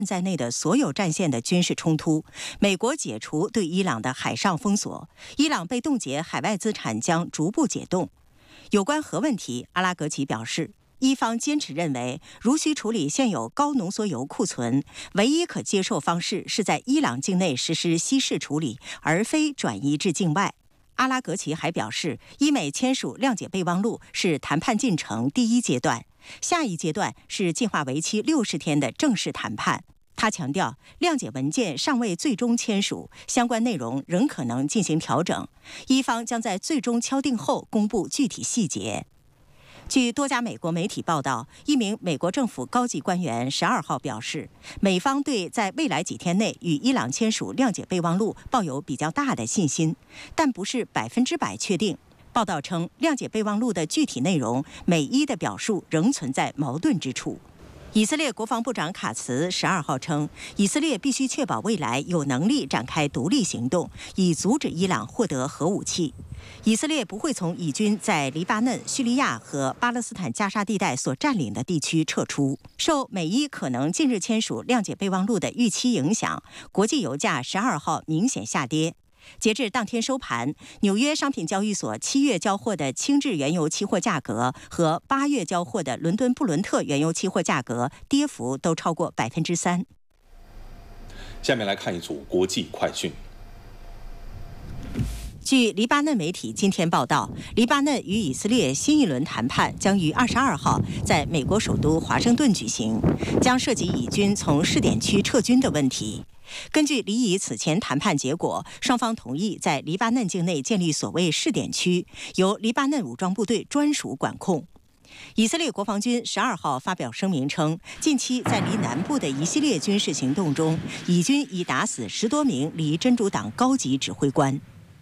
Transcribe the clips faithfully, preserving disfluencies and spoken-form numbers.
在内的所有战线的军事冲突，美国解除对伊朗的海上封锁，伊朗被冻结海外资产将逐步解冻。有关核问题，阿拉格齐表示，伊方坚持认为，如需处理现有高浓缩铀库存，唯一可接受方式是在伊朗境内实施稀释处理，而非转移至境外。阿拉格齐还表示，伊美签署谅解备忘录是谈判进程第一阶段，下一阶段是计划为期六十天的正式谈判。他强调，谅解文件尚未最终签署，相关内容仍可能进行调整，伊方将在最终敲定后公布具体细节。据多家美国媒体报道，一名美国政府高级官员十二号表示，美方对在未来几天内与伊朗签署谅解备忘录抱有比较大的信心，但不是百分之百确定。报道称，谅解备忘录的具体内容，美伊的表述仍存在矛盾之处。以色列国防部长卡茨十二号称，以色列必须确保未来有能力展开独立行动，以阻止伊朗获得核武器。以色列不会从以军在黎巴嫩、叙利亚和巴勒斯坦加沙地带所占领的地区撤出。受美伊可能近日签署谅解备忘录的预期影响，国际油价十二号明显下跌。截至当天收盘，纽约商品交易所七月交货的轻质原油期货价格和八月交货的伦敦布伦特原油期货价格跌幅都超过百分之三。 下面来看一组国际快讯。 据黎巴嫩媒体今天报道，黎巴嫩与以色列新一轮谈判将于二十二号在美国首都华盛顿举行，将涉及以军从试点区撤军的问题。根据黎以此前谈判结果，双方同意在黎巴嫩境内建立所谓试点区，由黎巴嫩武装部队专属管控。以色列国防军十二号发表声明称，近期在黎南部的一系列军事行动中，以军已打死十多名黎真主党高级指挥官。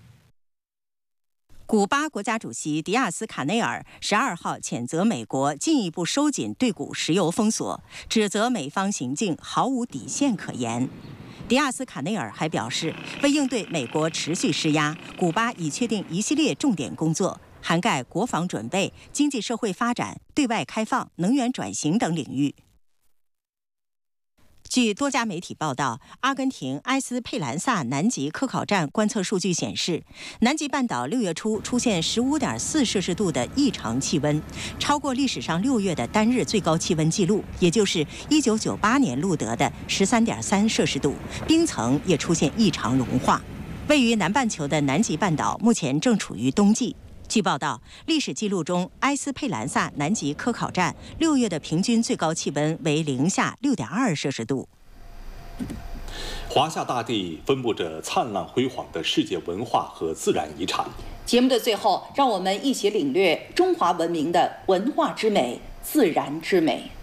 古巴国家主席迪亚斯卡内尔十二号谴责美国进一步收紧对古石油封锁，指责美方行径毫无底线可言。迪亚斯卡内尔还表示，为应对美国持续施压，古巴已确定一系列重点工作，涵盖国防准备、经济社会发展、对外开放、能源转型等领域。据多家媒体报道，阿根廷埃斯佩兰萨南极科考站观测数据显示，南极半岛六月初出现 十五点四摄氏度的异常气温，超过历史上六月的单日最高气温纪录，也就是一九九八年录得的 十三点三摄氏度，冰层也出现异常融化。位于南半球的南极半岛目前正处于冬季。据报道，历史记录中，埃斯佩兰萨南极科考站六月的平均最高气温为零下 六点二摄氏度。 华夏大地分布着灿烂辉煌的世界文化和自然遗产。 节目的最后，让我们一起领略中华文明的文化之美、自然之美。